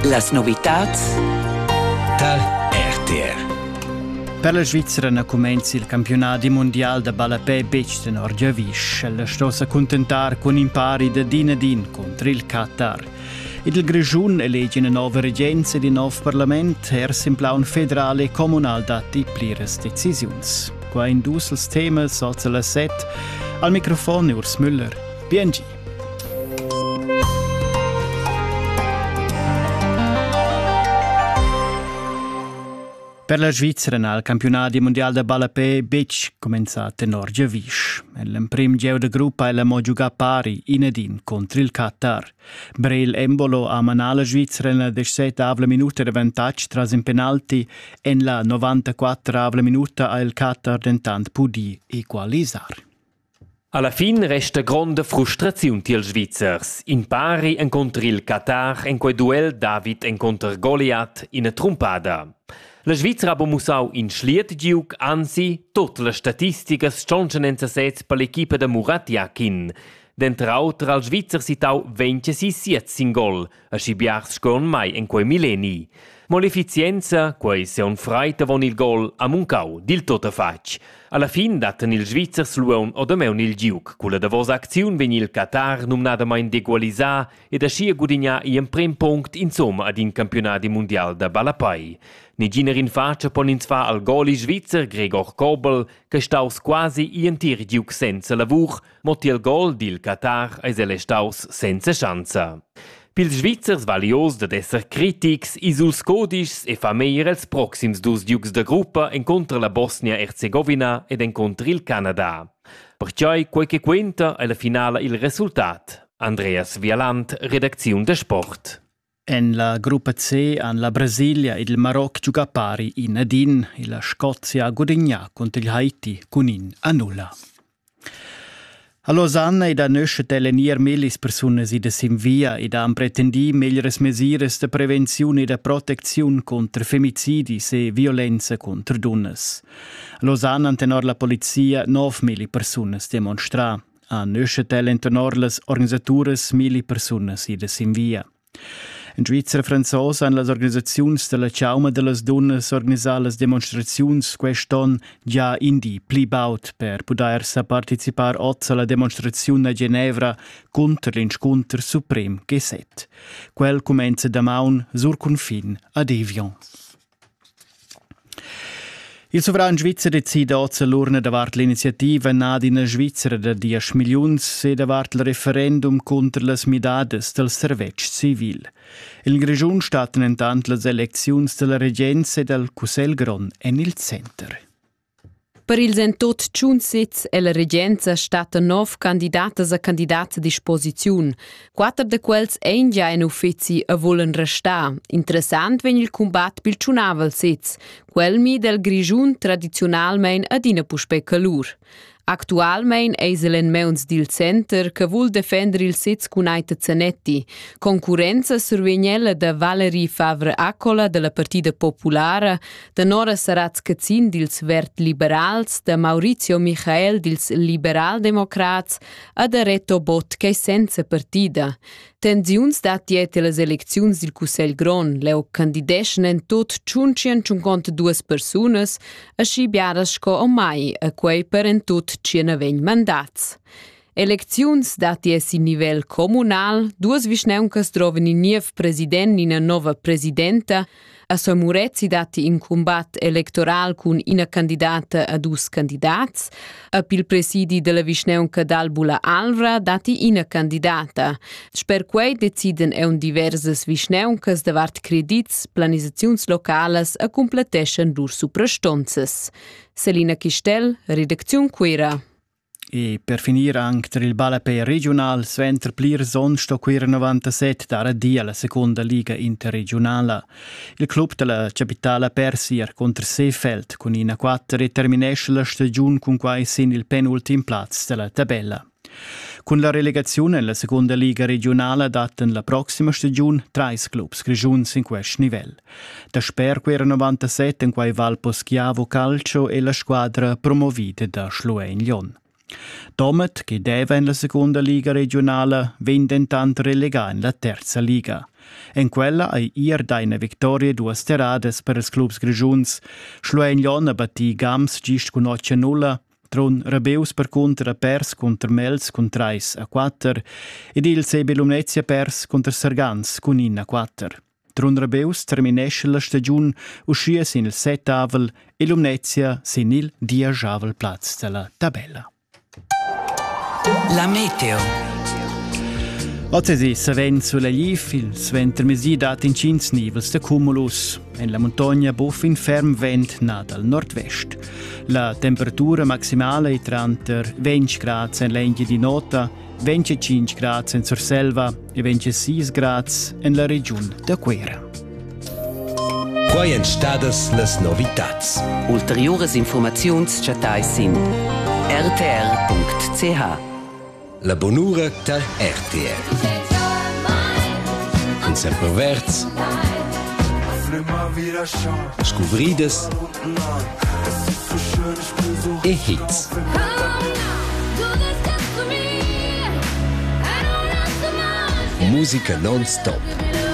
Las novitats da RTR. Per la Svizzera comenza il campionato mondiale da ballapè bec de Nordjavisch. La sto a contentar con impari da din a din contro il Qatar. Il Grigiun elegge una nuova regenza di nuovo Parlament in plan federale e comunale dati plires decisiuns. Qua in dus els temas sotto la set, al microfono Urs Müller, BNG. Per la Svizzera il campionato mondiale da ballapè bec cominciato a Nordjavisch. Il primo gioco di gruppo è mo giocare pari in edin contro il Qatar. Brel Embolo ha manala Svizzera nella 17ª minuta di vantaggio tras un penalti e nella 94ª minuta ha il Qatar tentant pudi equalizzare. Alla fin resta grande frustrazione til Svizzers. In pari contro il Qatar in quel duel David contro Goliath in a trompada. La Svizzera ha musau in schliet giug, anzi, tutte le statistiche stonchen per l'equipa de Murat Yakin. D'entre autre al Svizzer si tau 26 gol, a scibiars scon mai in quei millenni. Ma l'efficienza, quei se un freita von il gol, a muncau, dil tot a fac. Alla fin daten il Svizzer sluon o da meun il giug, culla da vosa acziun vegn il Qatar numnada mai degualisà e da scia gudigna in prim punct insomma ad in campionati mondial da balapai. Neginer in faccia pon ins fa al goli Svizzer Gregor Kobel, che staus quasi in tir giug senza lavur, moti il gol dil Qatar eis ele staus senza chanza. Pils Svizzers valios de esser critics, isuls codis e fa meir els proxims dus giugs de gruppa contra la Bosnia-Herzegovina ed contra il Canada. Perciò quel che quenta è la finale il risultat. Andreas Vialant, redazione de Sport. En la gruppa C han la Brasilia ed il Marocco gioca pari in edin e la Scozia gudigna contro il Haiti con in a nulla. A Lausanne ed a nösche telenier millis personas ida Simvia ed han pretendi meglieres mesures de prevenzione e de protezione contro femicidi e violenza contro donnas. A Lausanne han tenor la polizia 9.000 personas demonstra. A nösche telen tenor las organizatures 1.000 personas ida Simvia. In Svizzera Franzosa han las organizaziuns de la Ciauma de las Donnas organizar las demonstraziuns queston già indi plibaut per podersa participar oggi alla demonstrazione a Ginevra contro l'inscontro suprem G7. Quel comincia da maun sur confin ad Evian. Il sovrano Svizzera decide oggi l'urna davart l'iniziativa nata in Svizzera da 10 milioni e davart il referendum contro le midades del servizio civil. Il Grigiun staten intant le elezioni della regenza del Cussel Gron en il center. Per ils entot tschunsitz e la regenza stata 9 candidatas a candidats a disposiziun. 4 de quels ein già in uffizi a volen restar. Interessant vegn il combat bil tschunavel sitz, quel mi del Grigiun tradizionalmein ad ina puspei calur. Actualmein eis elen meuns dil center che vul defender il sitz cun aita Zanetti. Concurrenza survegnella da Valerie Favre-Accola della Partida Popolare, da Nora Saratz-Cazzin dils Vert Liberals, da Maurizio Michael dils Liberal-Democrats e da Reto Bot che senza partida. Tensiuns datiet las elecziuns dil Cussel Gron, leo candideschen en tot 552 personas, a scibiaras sco o mai, a quei per en tot 120 mandats. Elecziuns daties in nivel comunal, duas visneuncas droven in niev president in a nova presidenta, a sua murezzi dati in combat electoral cun ina candidata a dus candidats, a pil presidi della visneunca d'Albula Alvra dati ina candidata. Sper quei deciden eun diversas visneuncas davart credits, planizaziuns locales a completeschen lur suprastonzas. Selina Kistel, redazione Quera. E per finire anche il ballapè regional, sventer plir son sto quera 97 dare dia alla seconda liga interregionale. Il club della capitale Persier contro Seefeld con in 4 e terminesce la stagione con quai sin il penultim plaz della tabella. Con la relegazione alla seconda liga regionale daten la prossima stagione 3 clubs grigiuns in questo livello. Da Sper quera 97 in quai Valpo Schiavo Calcio e la squadra promovita da Schluein Lyon. Domet, che deve in la seconda liga regionale, vende intanto relegare in la terza liga. En quella ai ier daina victoria duas terades per els clubs grigiuns. Schluein Liona batti Gams gist con 8-0, tron Rabeus per contra pers contra Mels con 3-4 ed il Sebe Lumnezia pers contra Sargans con 1-4. Tron Rabeus terminesce la stagiun uscia sin il 7 e Lumnezia sin il 10 plaz della tabella. La meteo. Oggi si venne sulla Glif, il vento mesi dat in 5 nivels de cumulus. En la montagna buff in ferm vent na dal nord-vest. La temperatura maximale è tra 20 gradi in l'Engia di Nota, 25 gradi in Surselva e 26 gradi in la regione de Quera. Quai en stadas las novitats. Ulteriores informaziuns chatais in rtr.ch. La bonura ta RTR. In semperverts. Scuvrides. E hits. Musica non-stop.